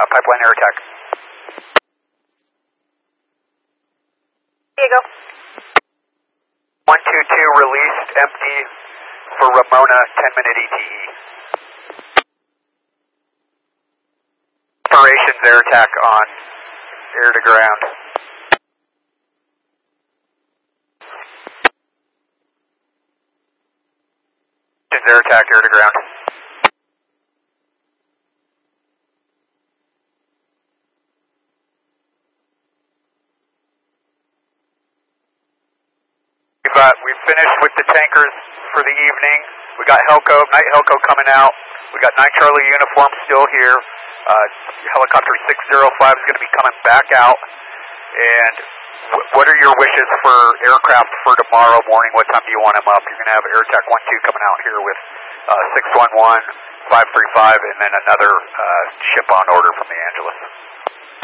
pipeline air attack. Diego. 122 released, empty for Ramona, 10-minute ETE. Operations air attack on air to ground. Air attack, air to ground. We've finished with the tankers for the evening. We got Helco, night Helco coming out. We got Night Charlie uniform still here. Helicopter 605 is going to be coming back out. And what are your wishes for aircraft for tomorrow morning? What time do you want them up? You're going to have Air Attack 12 coming out here with 611, 535, and then another ship on order from the Angeles.